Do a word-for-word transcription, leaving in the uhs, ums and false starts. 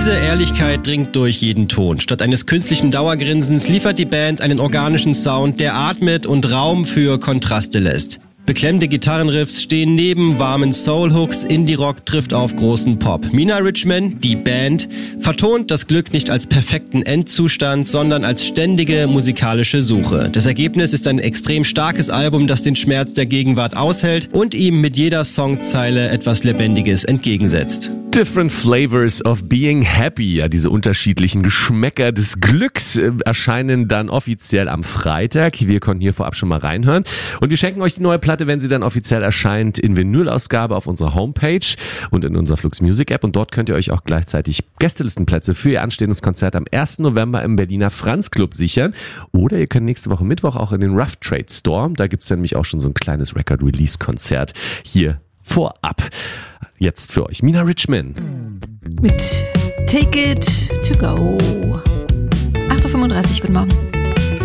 Diese Ehrlichkeit dringt durch jeden Ton. Statt eines künstlichen Dauergrinsens liefert die Band einen organischen Sound, der atmet und Raum für Kontraste lässt. Beklemmende Gitarrenriffs stehen neben warmen Soul-Hooks, Indie-Rock trifft auf großen Pop. Mina Richman, die Band, vertont das Glück nicht als perfekten Endzustand, sondern als ständige musikalische Suche. Das Ergebnis ist ein extrem starkes Album, das den Schmerz der Gegenwart aushält und ihm mit jeder Songzeile etwas Lebendiges entgegensetzt. Different Flavors of Being Happy, ja, diese unterschiedlichen Geschmäcker des Glücks äh, erscheinen dann offiziell am Freitag. Wir konnten hier vorab schon mal reinhören und wir schenken euch die neue Platte, wenn sie dann offiziell erscheint, in Vinyl-Ausgabe auf unserer Homepage und in unserer Flux Music App und dort könnt ihr euch auch gleichzeitig Gästelistenplätze für ihr anstehendes Konzert am ersten November im Berliner Franz Club sichern oder ihr könnt nächste Woche Mittwoch auch in den Rough Trade Store, da gibt's ja nämlich auch schon so ein kleines Record-Release-Konzert hier vorab. Jetzt für euch Mina Richman. Mit Take It To Go. acht Uhr fünfunddreißig, guten Morgen.